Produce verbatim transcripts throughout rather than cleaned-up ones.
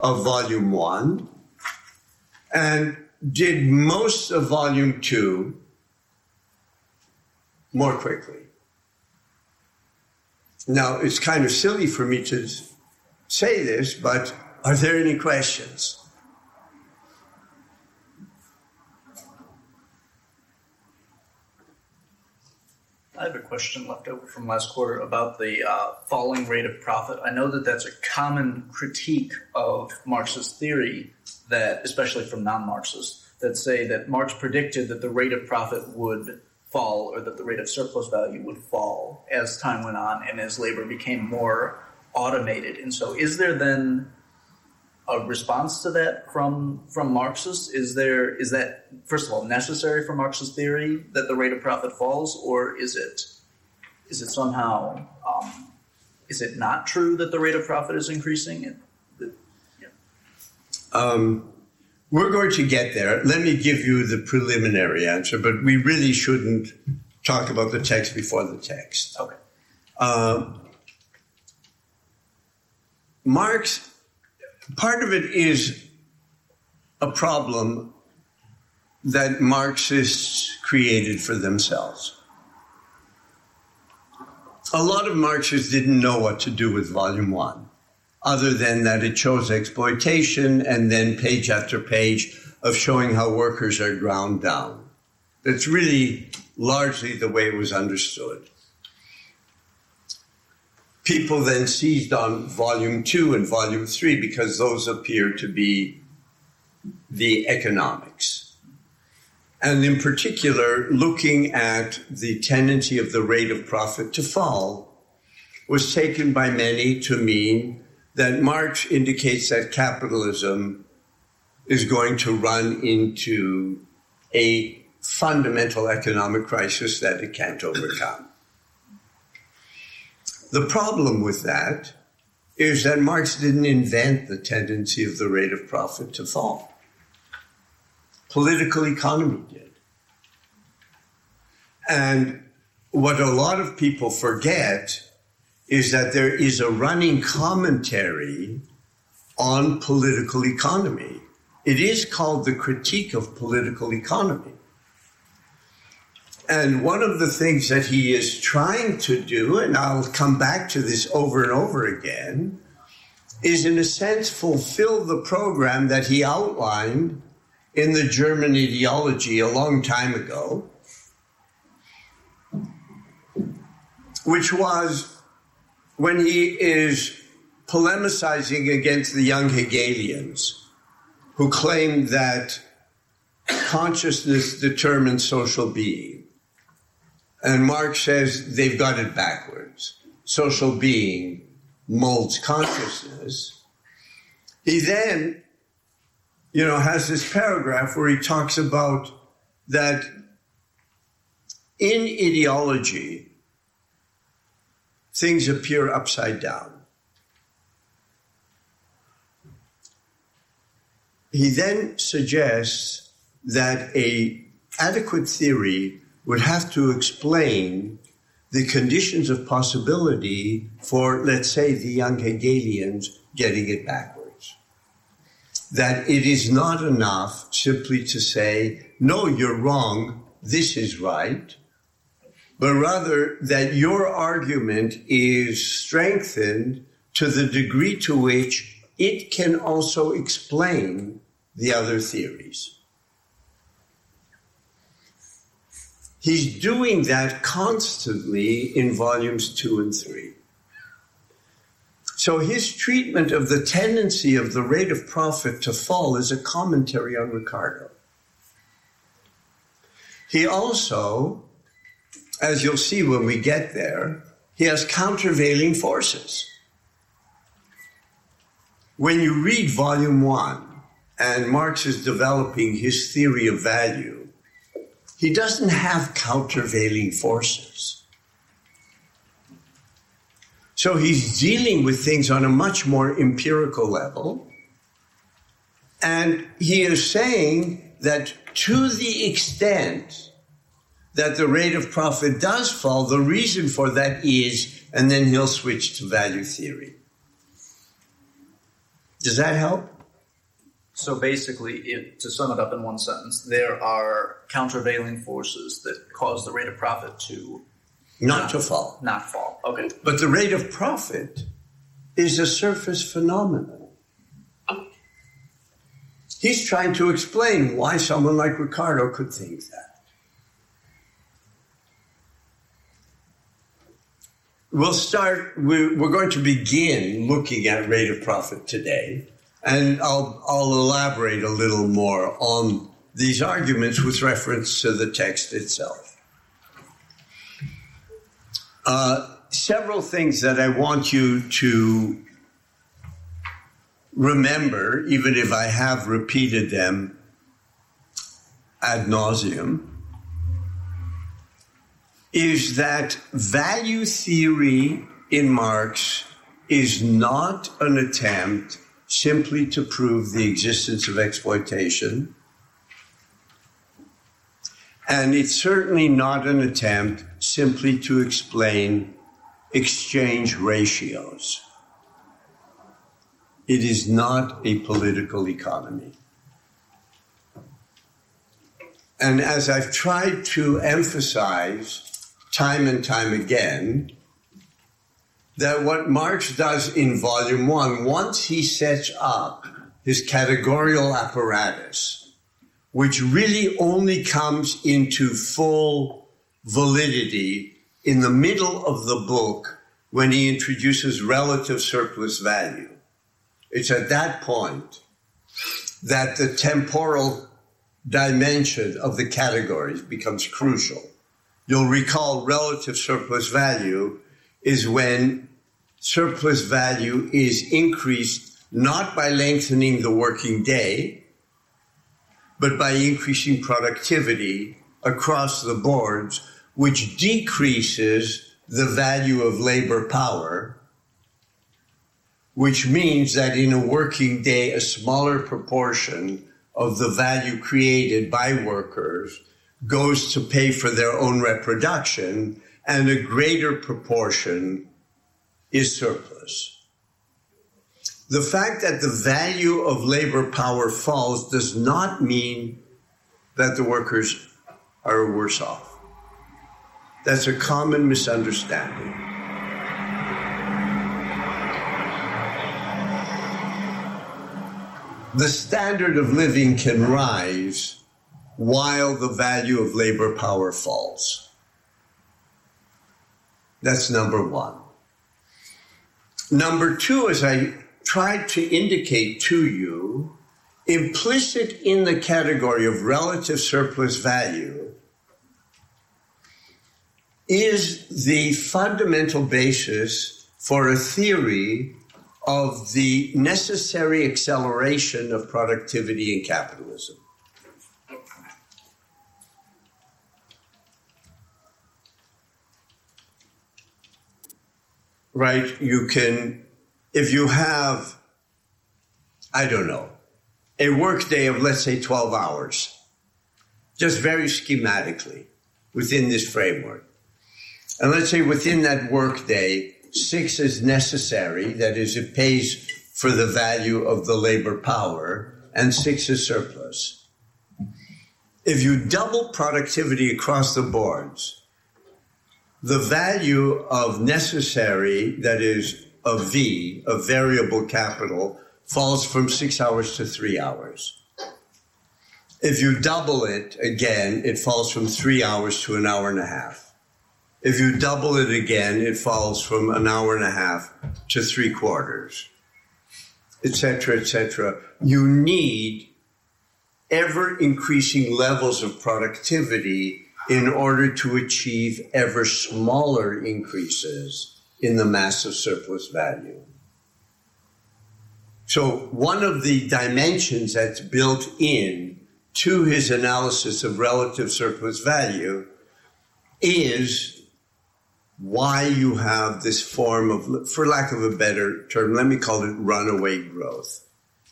of volume one and did most of volume two more quickly. Now, it's kind of silly for me to say this, but are there any questions? I have a question left over from last quarter about the uh, falling rate of profit. I know that that's a common critique of Marx's theory, that, especially from non-Marxists, that say that Marx predicted that the rate of profit would fall, or that the rate of surplus value would fall as time went on and as labor became more automated. And so is there then a response to that from from Marxists? Is there is that, first of all, necessary for Marx's theory that the rate of profit falls, or is it is it somehow um, is it not true that the rate of profit is increasing? And the, yeah. um, we're going to get there. Let me give you the preliminary answer, but we really shouldn't talk about the text before the text. Okay. Uh, Marx. Part of it is a problem that Marxists created for themselves. A lot of Marxists didn't know what to do with volume one, other than that it shows exploitation and then page after page of showing how workers are ground down. That's really largely the way it was understood. People then seized on volume two and volume three because those appear to be the economics. And in particular, looking at the tendency of the rate of profit to fall was taken by many to mean that Marx indicates that capitalism is going to run into a fundamental economic crisis that it can't overcome. The problem with that is that Marx didn't invent the tendency of the rate of profit to fall. Political economy did. And what a lot of people forget is that there is a running commentary on political economy. It is called the Critique of Political Economy. And one of the things that he is trying to do, and I'll come back to this over and over again, is in a sense fulfill the program that he outlined in the German ideology a long time ago, which was when he is polemicizing against the young Hegelians who claimed that consciousness determines social being. And Marx says they've got it backwards. Social being molds consciousness. He then, you know, has this paragraph where he talks about that in ideology, things appear upside down. He then suggests that an adequate theory would have to explain the conditions of possibility for, let's say, the young Hegelians getting it backwards. That it is not enough simply to say, no, you're wrong, this is right, but rather that your argument is strengthened to the degree to which it can also explain the other theories. He's doing that constantly in volumes two and three. So his treatment of the tendency of the rate of profit to fall is a commentary on Ricardo. He also, as you'll see when we get there, he has countervailing forces. When you read volume one, and Marx is developing his theory of value, he doesn't have countervailing forces. So he's dealing with things on a much more empirical level. And he is saying that to the extent that the rate of profit does fall, the reason for that is, and then he'll switch to value theory. Does that help? So basically, it, to sum it up in one sentence, there are countervailing forces that cause the rate of profit to Not to fall. not fall. Okay. But the rate of profit is a surface phenomenon. He's trying to explain why someone like Ricardo could think that. We'll start, we're, we're going to begin looking at rate of profit today, and I'll, I'll elaborate a little more on these arguments with reference to the text itself. Uh, several things that I want you to remember, even if I have repeated them ad nauseum, is that value theory in Marx is not an attempt simply to prove the existence of exploitation, and it's certainly not an attempt simply to explain exchange ratios. It is not a political economy. And as I've tried to emphasize time and time again, that what Marx does in volume one, once he sets up his categorical apparatus, which really only comes into full validity in the middle of the book when he introduces relative surplus value. It's at that point that the temporal dimension of the categories becomes crucial. You'll recall relative surplus value is when surplus value is increased not by lengthening the working day, but by increasing productivity across the boards, which decreases the value of labor power, which means that in a working day, a smaller proportion of the value created by workers goes to pay for their own reproduction, and a greater proportion is surplus. The fact that the value of labor power falls does not mean that the workers are worse off. That's a common misunderstanding. The standard of living can rise while the value of labor power falls. That's number one. Number two, as I tried to indicate to you, implicit in the category of relative surplus value is the fundamental basis for a theory of the necessary acceleration of productivity in capitalism. Right? You can, if you have, I don't know, a workday of, let's say, twelve hours, just very schematically within this framework. And let's say within that workday, six is necessary, that is, it pays for the value of the labor power, and six is surplus. If you double productivity across the boards, the value of necessary, that is, of V, of variable capital, falls from six hours to three hours. If you double it again, it falls from three hours to an hour and a half. If you double it again, it falls from an hour and a half to three quarters, et cetera, et cetera. You need ever increasing levels of productivity in order to achieve ever smaller increases in the mass of surplus value. So one of the dimensions that's built in to his analysis of relative surplus value is why you have this form of, for lack of a better term, let me call it runaway growth.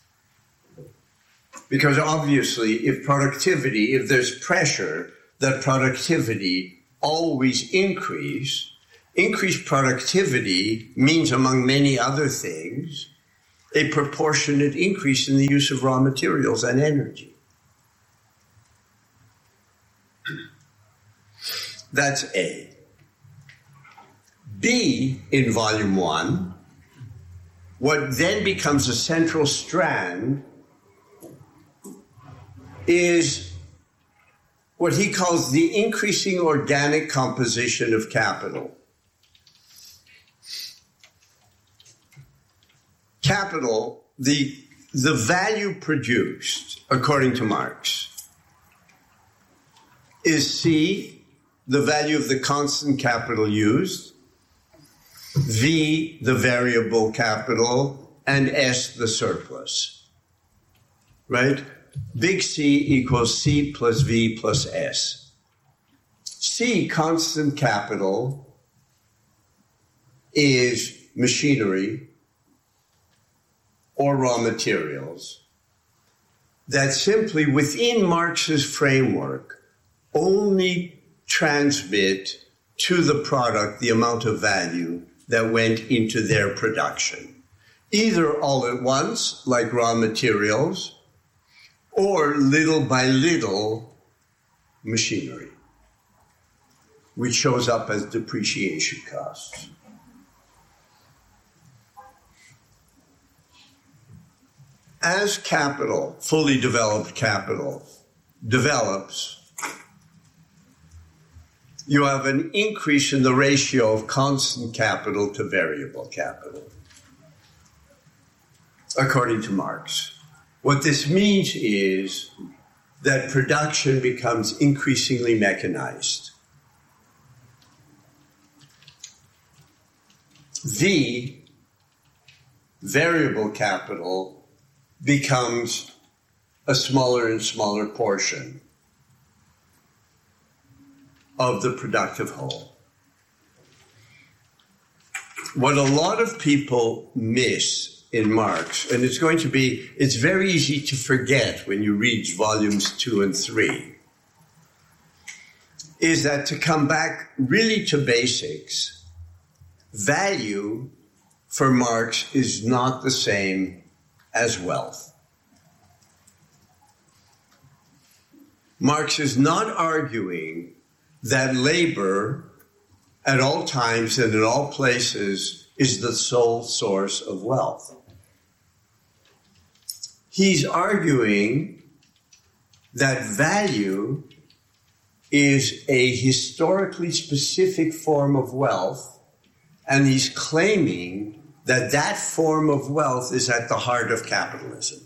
Because obviously, if productivity, if there's pressure that productivity always increase, increased productivity means, among many other things, a proportionate increase in the use of raw materials and energy. That's A. B, in volume one, what then becomes a central strand is what he calls the increasing organic composition of capital. Capital, the, the value produced, according to Marx, is C, the value of the constant capital used, V, the variable capital, and S, the surplus. Right? Big C equals C plus V plus S. C, constant capital, is machinery or raw materials that simply within Marx's framework only transmit to the product the amount of value that went into their production, either all at once, like raw materials, or little by little machinery, which shows up as depreciation costs. As capital, fully developed capital, develops, you have an increase in the ratio of constant capital to variable capital, according to Marx. What this means is that production becomes increasingly mechanized. V, variable capital, becomes a smaller and smaller portion of the productive whole. What a lot of people miss in Marx, and it's going to be, it's very easy to forget when you read volumes two and three, is that to come back really to basics, value for Marx is not the same as wealth. Marx is not arguing that labor at all times and in all places is the sole source of wealth. He's arguing that value is a historically specific form of wealth, and he's claiming that that form of wealth is at the heart of capitalism.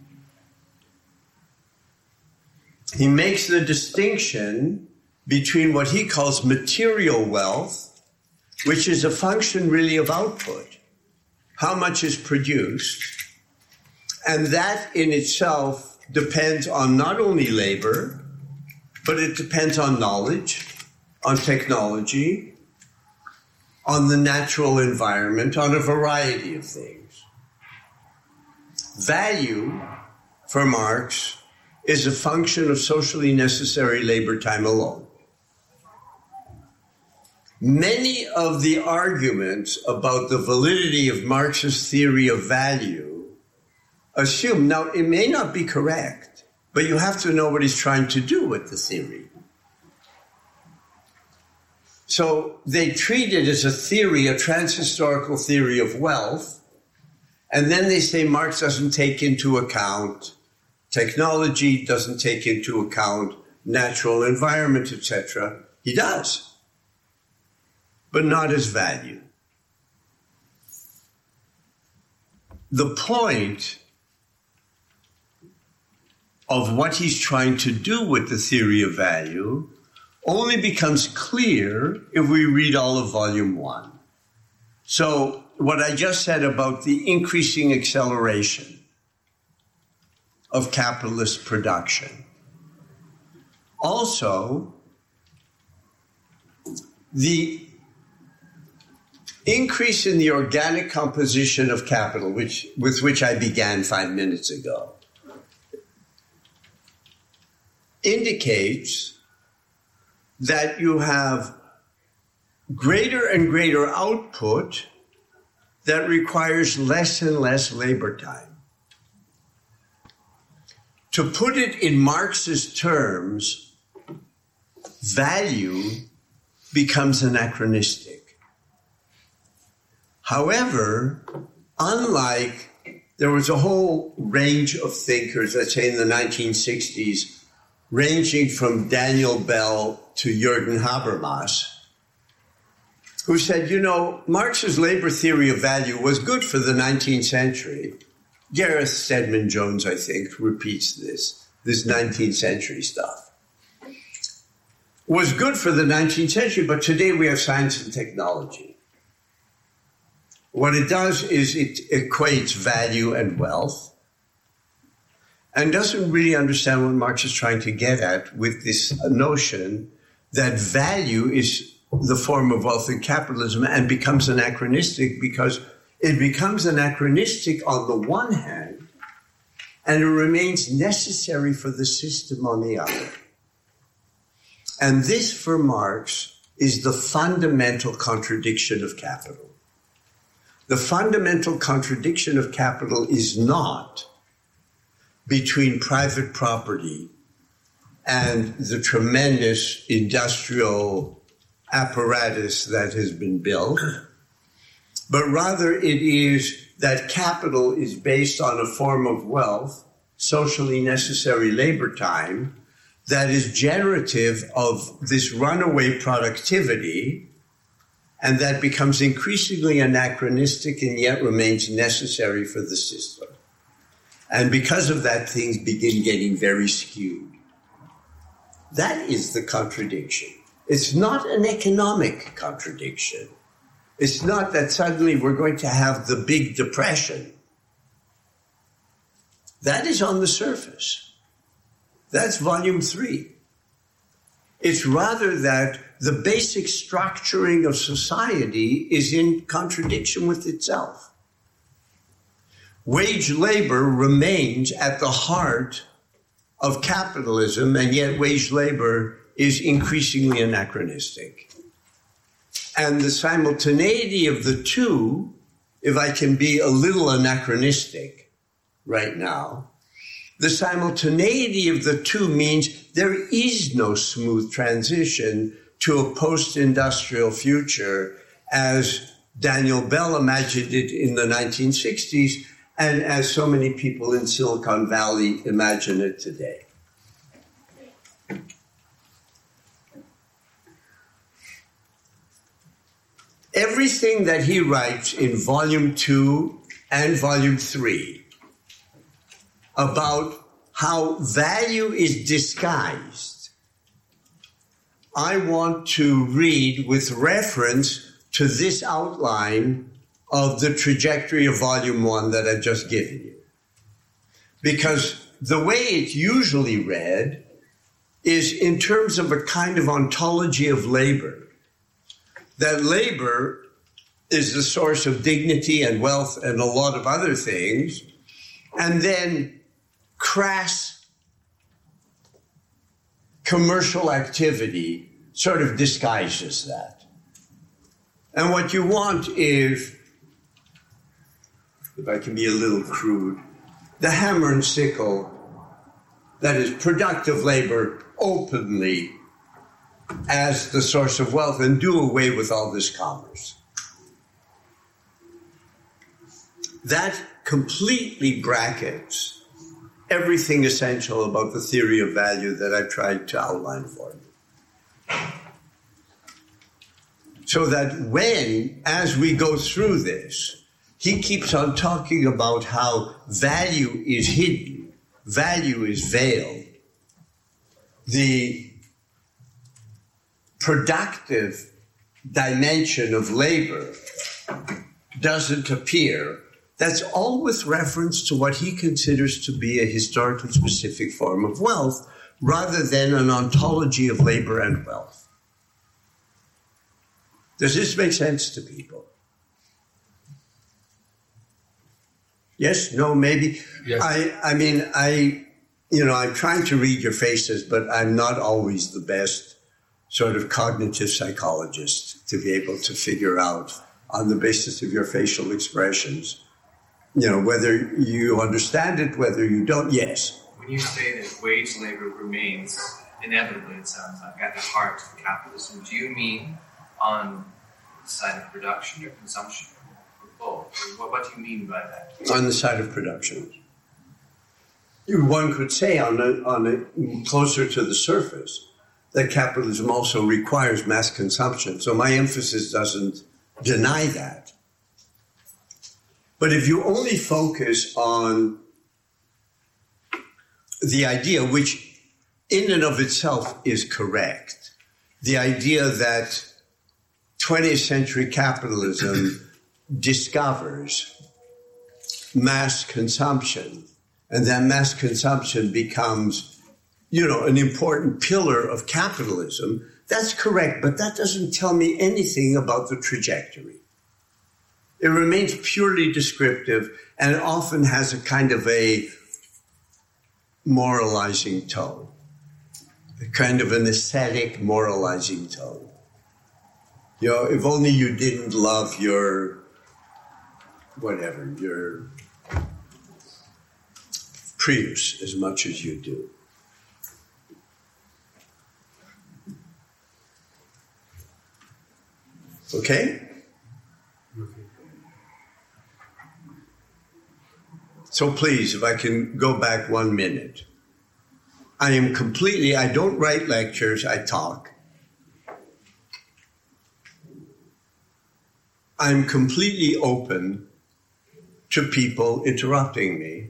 He makes the distinction between what he calls material wealth, which is a function really of output, how much is produced, and that in itself depends on not only labor, but it depends on knowledge, on technology, on the natural environment, on a variety of things. Value, for Marx, is a function of socially necessary labor time alone. Many of the arguments about the validity of Marx's theory of value assume, now it may not be correct, but you have to know what he's trying to do with the theory. So they treat it as a theory, a transhistorical theory of wealth, and then they say Marx doesn't take into account technology, doesn't take into account natural environment, et cetera. He does, but not as value. The point of what he's trying to do with the theory of value only becomes clear if we read all of volume one. So what I just said about the increasing acceleration of capitalist production. Also, the increase in the organic composition of capital, which, with which I began five minutes ago, indicates that you have greater and greater output that requires less and less labor time. To put it in Marx's terms, value becomes anachronistic. However, unlike, there was a whole range of thinkers, let's say in the nineteen sixties, ranging from Daniel Bell to Jürgen Habermas, who said, you know, Marx's labor theory of value was good for the nineteenth century. Gareth Stedman Jones, I think, repeats this, this nineteenth century stuff. Was good for the nineteenth century, but today we have science and technology. What it does is it equates value and wealth and doesn't really understand what Marx is trying to get at with this notion that value is the form of wealth in capitalism and becomes anachronistic because it becomes anachronistic on the one hand and it remains necessary for the system on the other. And this, for Marx, is the fundamental contradiction of capital. The fundamental contradiction of capital is not between private property and the tremendous industrial apparatus that has been built, but rather it is that capital is based on a form of wealth, socially necessary labor time, that is generative of this runaway productivity, and that becomes increasingly anachronistic and yet remains necessary for the system. And because of that, things begin getting very skewed. That is the contradiction. It's not an economic contradiction. It's not that suddenly we're going to have the big depression. That is on the surface. That's volume three. It's rather that the basic structuring of society is in contradiction with itself. Wage labor remains at the heart of capitalism, and yet wage labor is increasingly anachronistic. And the simultaneity of the two, if I can be a little anachronistic right now, the simultaneity of the two means there is no smooth transition to a post-industrial future as Daniel Bell imagined it in the nineteen sixties and as so many people in Silicon Valley imagine it today. Everything that he writes in volume two and volume three about how value is disguised, I want to read with reference to this outline of the trajectory of volume one that I've just given you. Because the way it's usually read is in terms of a kind of ontology of labor. That labor is the source of dignity and wealth and a lot of other things, and then crass commercial activity sort of disguises that. And what you want is, if I can be a little crude, the hammer and sickle, that is productive labor openly as the source of wealth and do away with all this commerce. That completely brackets everything essential about the theory of value that I've tried to outline for you. So that when, as we go through this, he keeps on talking about how value is hidden, value is veiled, the productive dimension of labor doesn't appear. That's all with reference to what he considers to be a historically specific form of wealth, rather than an ontology of labor and wealth. Does this make sense to people? Yes? No? Maybe? Yes. I, I mean, I, you know, I'm trying to read your faces, but I'm not always the best sort of cognitive psychologist to be able to figure out on the basis of your facial expressions. You know, whether you understand it, whether you don't, yes. When you say that wage labor remains, inevitably it sounds like, at the heart of capitalism, do you mean on the side of production or consumption or both? What, what do you mean by that? On the side of production. One could say on a, on a, closer to the surface that capitalism also requires mass consumption. So my emphasis doesn't deny that. But if you only focus on the idea, which in and of itself is correct, the idea that twentieth century capitalism discovers mass consumption, and that mass consumption becomes, you know, an important pillar of capitalism, that's correct, but that doesn't tell me anything about the trajectory. It remains purely descriptive and often has a kind of a moralizing tone, a kind of an aesthetic moralizing tone. You know, if only you didn't love your, whatever, your Prius as much as you do. Okay? So please, if I can go back one minute. I am completely, I don't write lectures, I talk. I'm completely open to people interrupting me.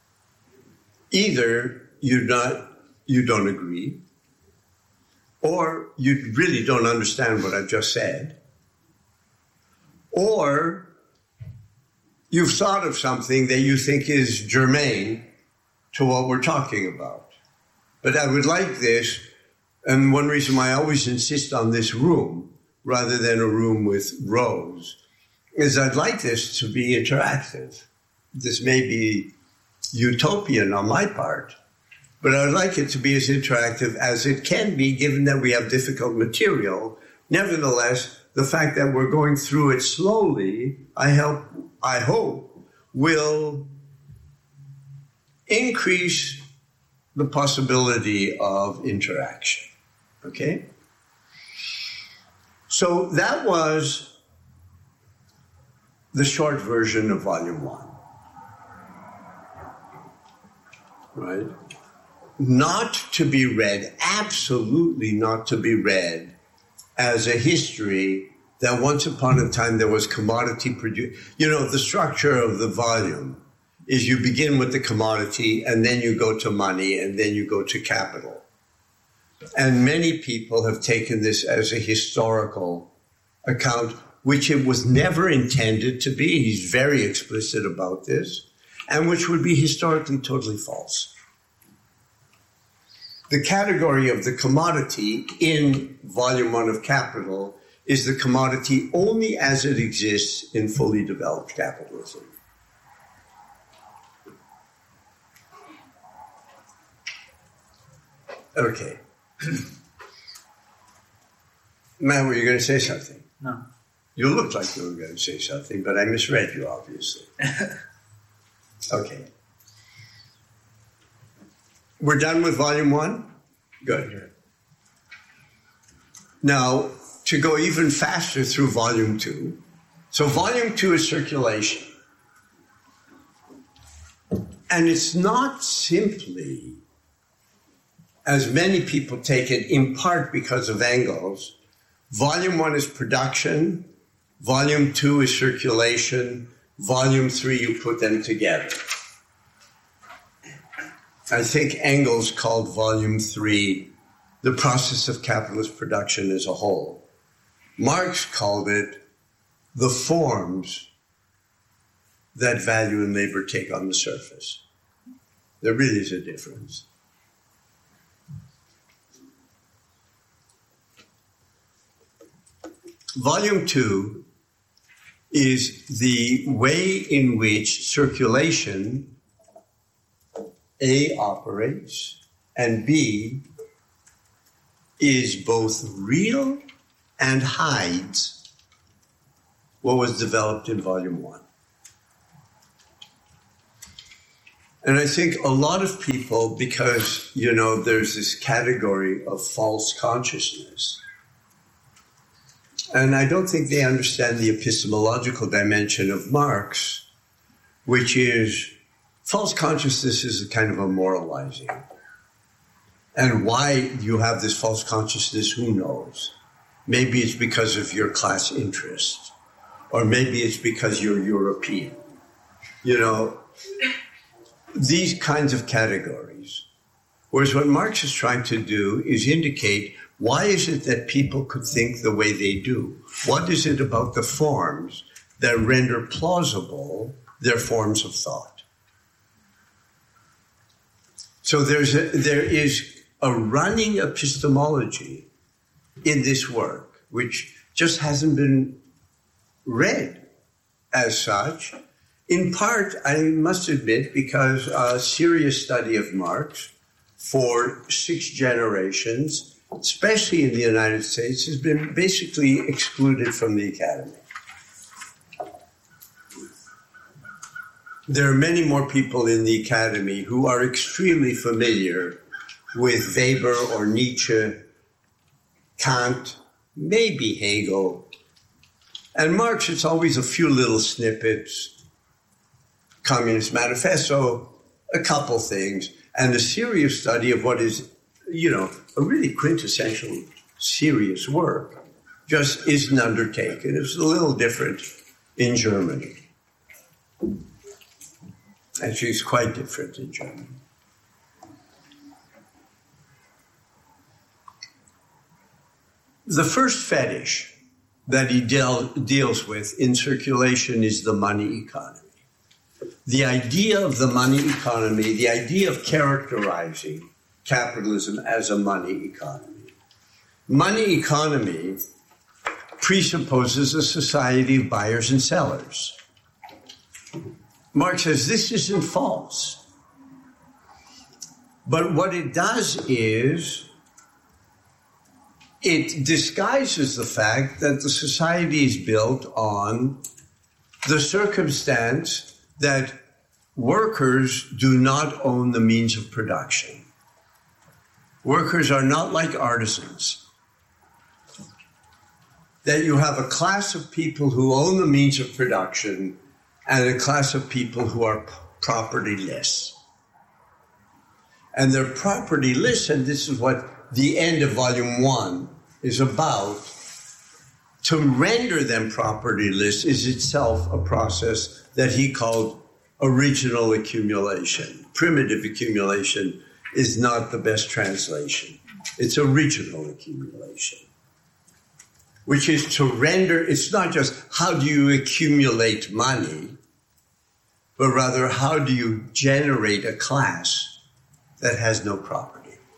Either you not you don't agree, or you really don't understand what I've just said, or you've thought of something that you think is germane to what we're talking about. But I would like this, and one reason why I always insist on this room rather than a room with rows, is I'd like this to be interactive. This may be utopian on my part, but I'd like it to be as interactive as it can be, given that we have difficult material. Nevertheless, the fact that we're going through it slowly, I help, I hope, will increase the possibility of interaction. Okay? So that was the short version of volume one. Right? Not to be read, absolutely not to be read as a history that once upon a time there was commodity produce. You know, the structure of the volume is you begin with the commodity and then you go to money and then you go to capital. And many people have taken this as a historical account, which it was never intended to be. He's very explicit about this, and which would be historically totally false. The category of the commodity in volume one of Capital is the commodity only as it exists in fully developed capitalism. Okay. Matt, were you going to say something? No. You looked like you were going to say something, but I misread you, obviously. Okay. We're done with volume one? Good. Now, to go even faster through volume two. So volume two is circulation. And it's not simply, as many people take it, in part because of Engels. Volume one is production, volume two is circulation, volume three, you put them together. I think Engels called volume three the process of capitalist production as a whole. Marx called it the forms that value and labor take on the surface. There really is a difference. Volume two is the way in which circulation, A, operates, and B, is both real and hides what was developed in volume one. And I think a lot of people, because, you know, there's this category of false consciousness, and I don't think they understand the epistemological dimension of Marx, which is false consciousness is a kind of a moralizing. And why you have this false consciousness, who knows? Maybe it's because of your class interest, or maybe it's because you're European. You know, these kinds of categories. Whereas what Marx is trying to do is indicate, why is it that people could think the way they do? What is it about the forms that render plausible their forms of thought? So there's a, there is a running epistemology in this work, which just hasn't been read as such. In part, I must admit, because a serious study of Marx for six generations, especially in the United States, has been basically excluded from the academy. There are many more people in the academy who are extremely familiar with Weber or Nietzsche, Kant, maybe Hegel. And Marx, it's always a few little snippets, Communist Manifesto, a couple things, and a serious study of what is, you know, a really quintessential serious work just isn't undertaken. It's a little different in Germany. Actually, it's quite different in Germany. The first fetish that he deal, deals with in circulation is the money economy. The idea of the money economy, the idea of characterizing capitalism as a money economy. Money economy presupposes a society of buyers and sellers. Marx says this isn't false. But what it does is it disguises the fact that the society is built on the circumstance that workers do not own the means of production. Workers are not like artisans. That you have a class of people who own the means of production and a class of people who are propertyless. And they're propertyless, and this is what the end of volume one is about. To render them propertyless is itself a process that he called original accumulation. Primitive accumulation is not the best translation. It's original accumulation, which is to render, it's not just how do you accumulate money, but rather how do you generate a class that has no property.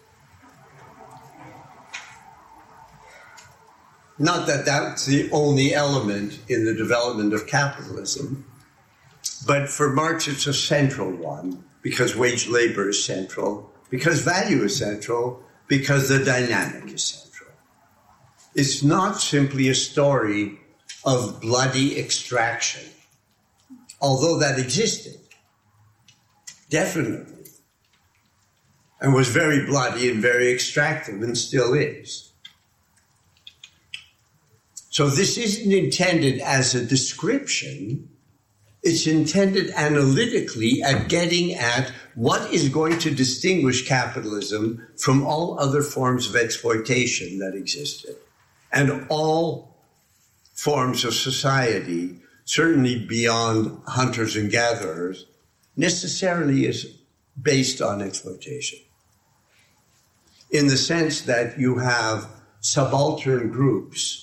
Not that that's the only element in the development of capitalism, but for Marx it's a central one, because wage labor is central, because value is central, because the dynamic is central. It's not simply a story of bloody extraction, although that existed, definitely, and was very bloody and very extractive and still is. So this isn't intended as a description. It's intended analytically at getting at what is going to distinguish capitalism from all other forms of exploitation that existed. And all forms of society, certainly beyond hunters and gatherers, necessarily is based on exploitation. In the sense that you have subaltern groups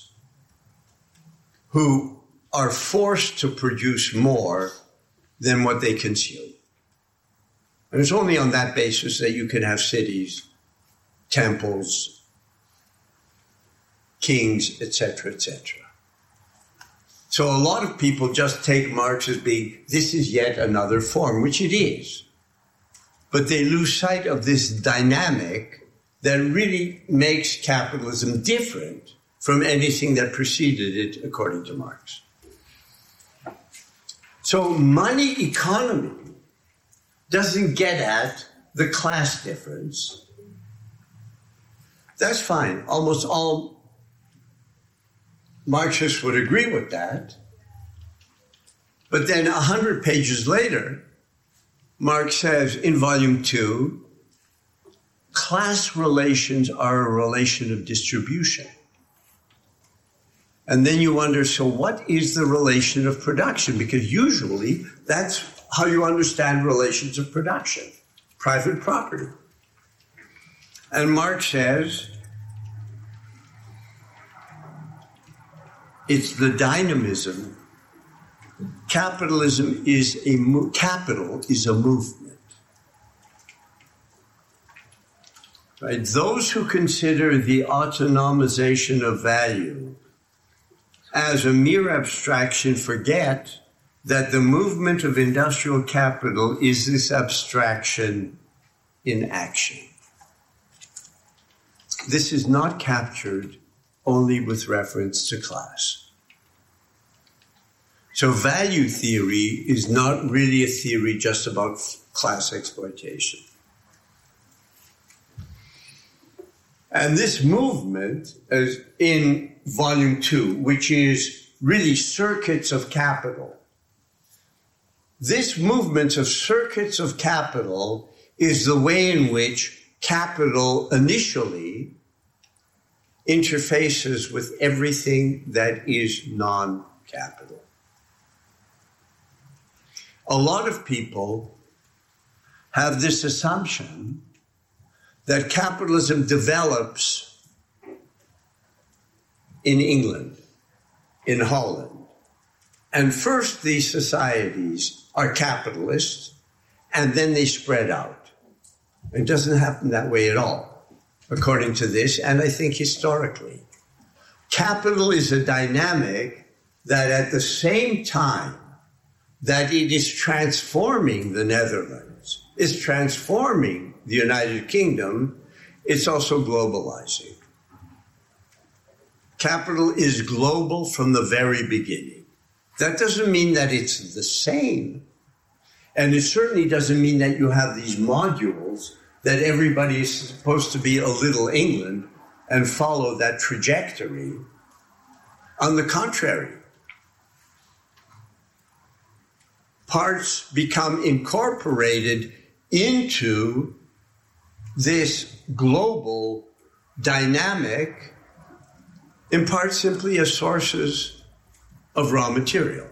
who are forced to produce more than what they consume. And it's only on that basis that you can have cities, temples, kings, et cetera, et cetera. So a lot of people just take Marx as being, this is yet another form, which it is. But they lose sight of this dynamic that really makes capitalism different from anything that preceded it, according to Marx. So money economy doesn't get at the class difference. That's fine. Almost all Marxists would agree with that. But then a hundred pages later, Marx says in volume two, class relations are a relation of distribution. And then you wonder, so what is the relation of production? Because usually that's how you understand relations of production, private property. And Marx says, it's the dynamism. Capitalism is a, mo- capital is a movement. Right? Those who consider the autonomization of value as a mere abstraction forget that the movement of industrial capital is this abstraction in action. This is not captured only with reference to class. So value theory is not really a theory just about class exploitation. And this movement is in volume two, which is really circuits of capital. This movement of circuits of capital is the way in which capital initially interfaces with everything that is non-capital. A lot of people have this assumption that capitalism develops in England, in Holland. And first these societies are capitalist, and then they spread out. It doesn't happen that way at all, according to this, and I think historically. Capital is a dynamic that at the same time that it is transforming the Netherlands, is transforming the United Kingdom, it's also globalizing. Capital is global from the very beginning. That doesn't mean that it's the same. And it certainly doesn't mean that you have these modules that everybody is supposed to be a little England and follow that trajectory. On the contrary, parts become incorporated into this global dynamic, in part simply as sources of raw material.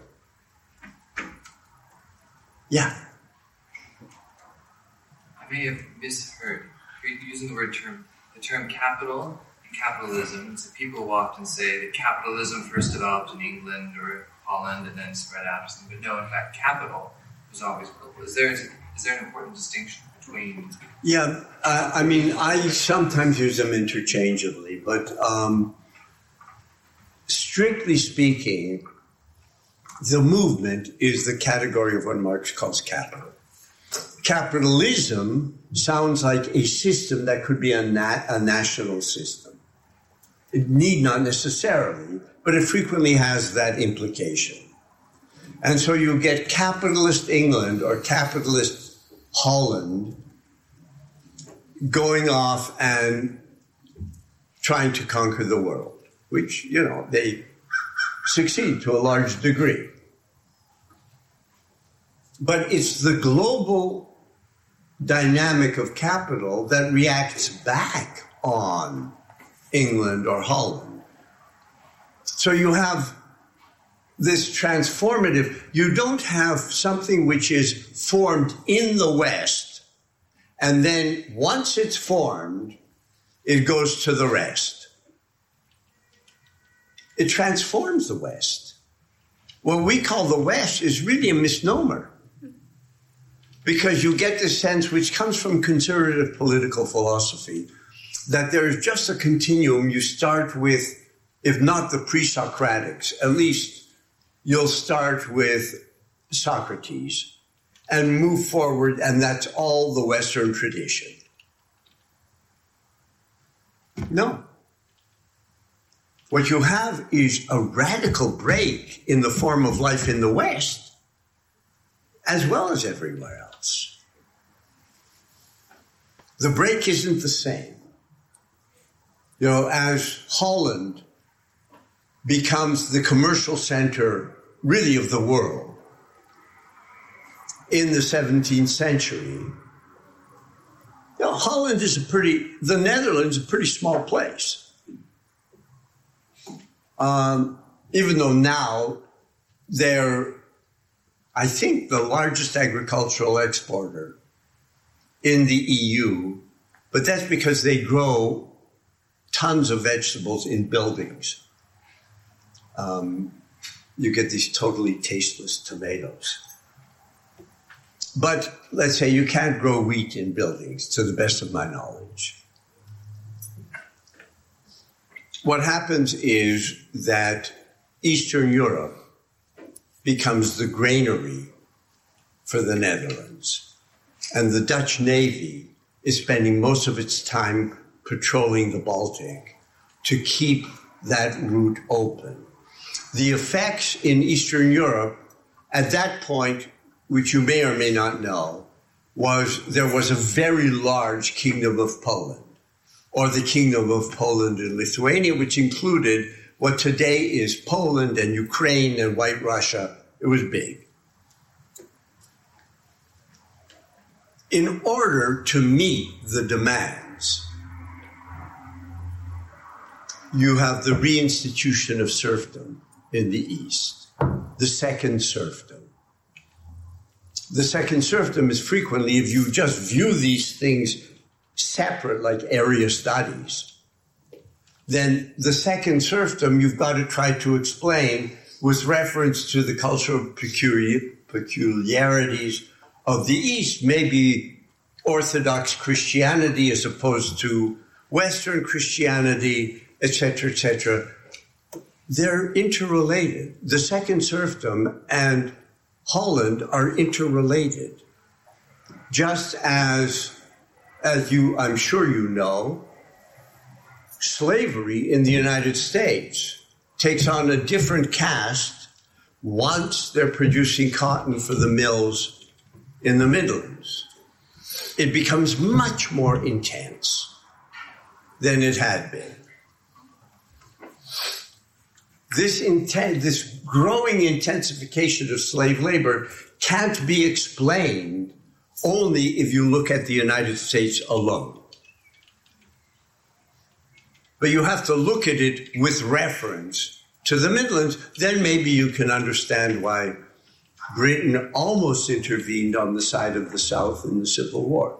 Yeah. I may have misheard. You're using the word term, the term capital and capitalism. So people often say that capitalism first developed in England or Holland and then spread out or something. But no, in fact, capital was always global. Is there, is there an important distinction between? Yeah, uh, I mean, I sometimes use them interchangeably, but um, strictly speaking, the movement is the category of what Marx calls capital. Capitalism sounds like a system that could be a, na- a national system. It need not necessarily, but it frequently has that implication. And so you get capitalist England or capitalist Holland going off and trying to conquer the world, which, you know, they succeed to a large degree. But it's the global dynamic of capital that reacts back on England or Holland. So you have this transformative, you don't have something which is formed in the West, and then once it's formed, it goes to the rest. It transforms the West. What we call the West is really a misnomer, because you get this sense, which comes from conservative political philosophy, that there is just a continuum. You start with, if not the pre-Socratics, at least you'll start with Socrates and move forward, and that's all the Western tradition. No. What you have is a radical break in the form of life in the West, as well as everywhere else. The break isn't the same. You know, as Holland becomes the commercial center, really, of the world in the seventeenth century, you know, Holland is a pretty, the Netherlands is a pretty small place. Um, even though now they're, I think, the largest agricultural exporter in the E U, but that's because they grow tons of vegetables in buildings. Um, you get these totally tasteless tomatoes. But let's say you can't grow wheat in buildings, to the best of my knowledge. What happens is that Eastern Europe becomes the granary for the Netherlands. And the Dutch Navy is spending most of its time patrolling the Baltic to keep that route open. The effects in Eastern Europe at that point, which you may or may not know, was there was a very large Kingdom of Poland, or the Kingdom of Poland and Lithuania, which included what today is Poland and Ukraine and White Russia. It was big. In order to meet the demands, you have the reinstitution of serfdom in the East, the second serfdom. The second serfdom is frequently, if you just view these things separate, like area studies, then the second serfdom you've got to try to explain with reference to the cultural peculiar, peculiarities of the East, maybe Orthodox Christianity as opposed to Western Christianity, et cetera, et cetera. They're interrelated. The second serfdom and Holland are interrelated. Just as, as you, I'm sure you know, slavery in the United States takes on a different cast once they're producing cotton for the mills in the Midlands. It becomes much more intense than it had been. This intent, this growing intensification of slave labor can't be explained only if you look at the United States alone. But you have to look at it with reference to the Midlands. Then maybe you can understand why Britain almost intervened on the side of the South in the Civil War.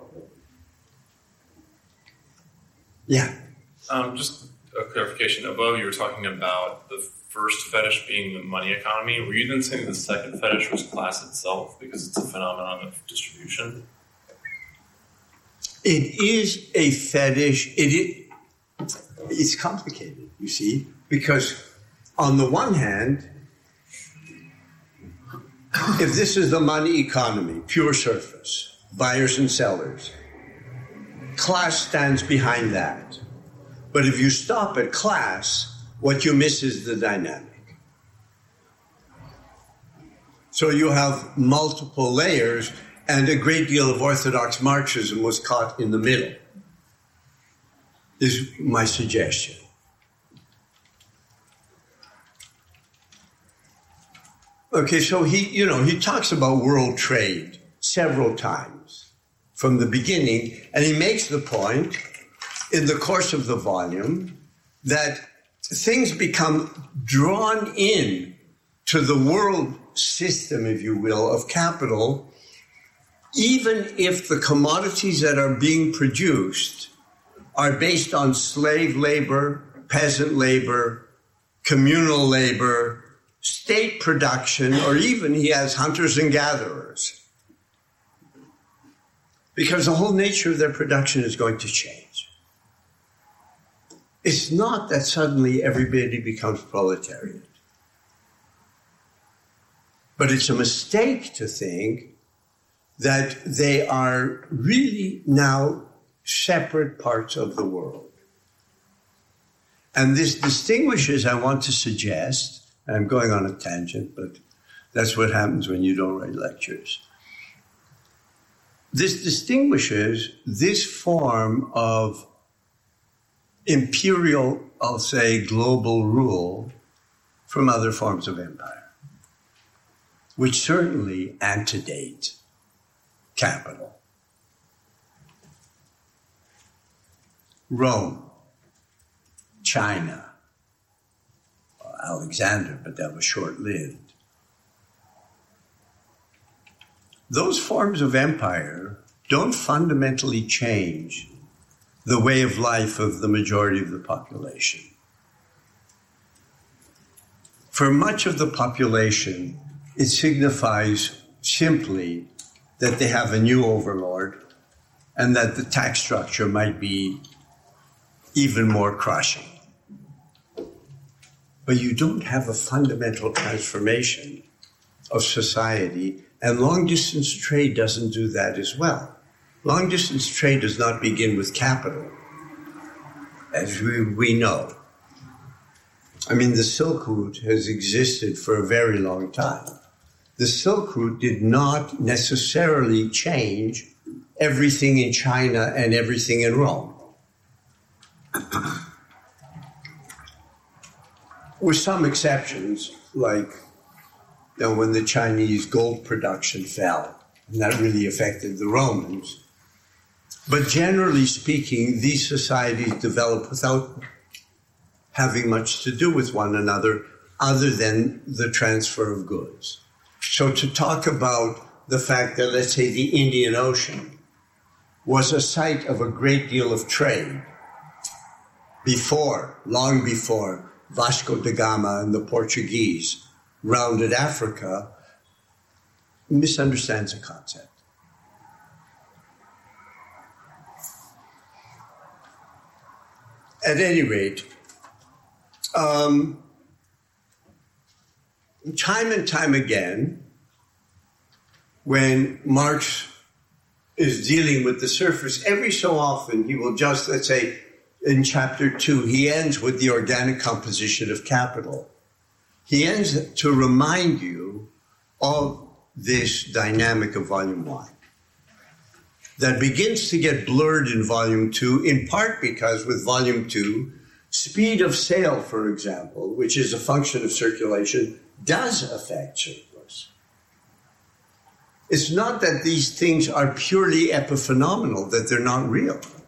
Yeah. Um, just a clarification. Above, you were talking about the first fetish being the money economy. Were you then saying the second fetish was class itself because it's a phenomenon of distribution? It is a fetish. It is, it's complicated, you see, because on the one hand, if this is the money economy, pure surface, buyers and sellers, class stands behind that. But if you stop at class, what you miss is the dynamic. So you have multiple layers, and a great deal of Orthodox Marxism was caught in the middle, is my suggestion. Okay, so he, you know, he talks about world trade several times from the beginning, and he makes the point in the course of the volume that things become drawn in to the world system, if you will, of capital, even if the commodities that are being produced are based on slave labor, peasant labor, communal labor, state production, or even he has hunters and gatherers. Because the whole nature of their production is going to change. It's not that suddenly everybody becomes proletariat. But it's a mistake to think that they are really now separate parts of the world. And this distinguishes, I want to suggest, and I'm going on a tangent, but that's what happens when you don't write lectures. this distinguishes this form of imperial, I'll say, global rule from other forms of empire, which certainly antedate capital. Rome, China, well, Alexander, but that was short-lived. Those forms of empire don't fundamentally change the way of life of the majority of the population. For much of the population, it signifies simply that they have a new overlord and that the tax structure might be even more crushing. But you don't have a fundamental transformation of society, and long-distance trade doesn't do that as well. Long-distance trade does not begin with capital, as we, we know. I mean, the Silk Route has existed for a very long time. The Silk Route did not necessarily change everything in China and everything in Rome. With some exceptions, like you know, when the Chinese gold production fell, and that really affected the Romans. But generally speaking, these societies developed without having much to do with one another other than the transfer of goods. So to talk about the fact that, let's say, the Indian Ocean was a site of a great deal of trade before, long before Vasco da Gama and the Portuguese rounded Africa, misunderstands the concept. At any rate, um, time and time again, when Marx is dealing with the surface, every so often he will just, let's say, in chapter two, he ends with the organic composition of capital. He ends to remind you of this dynamic of volume one that begins to get blurred in volume two, in part because with volume two, speed of sale, for example, which is a function of circulation, does affect surplus. It's not that these things are purely epiphenomenal, that they're not real.